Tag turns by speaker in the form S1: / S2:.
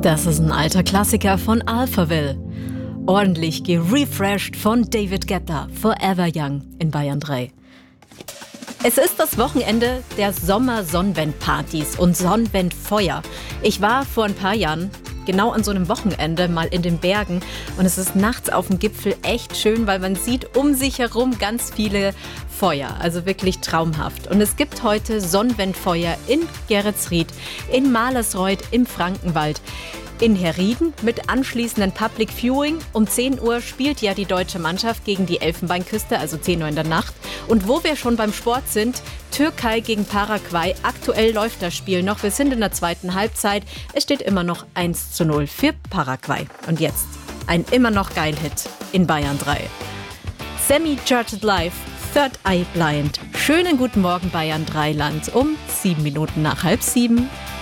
S1: Das ist ein alter Klassiker von Alphaville. Ordentlich gerefreshed von David Guetta, Forever Young in Bayern 3. Es ist das Wochenende der Sommer-Sonnenwendpartys und Sonnenwendfeuer. Ich war vor ein paar Jahren genau an so einem Wochenende mal in den Bergen und es ist nachts auf dem Gipfel echt schön, weil man sieht um sich herum ganz viele Feuer, also wirklich traumhaft. Und es gibt heute Sonnenwendfeuer in Geretsried, in Malersreuth, im Frankenwald, in Herrieden mit anschließenden Public Viewing. Um 10 Uhr spielt ja die deutsche Mannschaft gegen die Elfenbeinküste, also 10 Uhr in der Nacht. Und wo wir schon beim Sport sind, Türkei gegen Paraguay. Aktuell läuft das Spiel noch. Wir sind in der zweiten Halbzeit. Es steht immer noch 1:0 für Paraguay. Und jetzt ein immer noch Geil-Hit in Bayern 3. Semi-Charted Live, Third Eye Blind. Schönen guten Morgen Bayern 3 Land um 7 Minuten nach 6:30.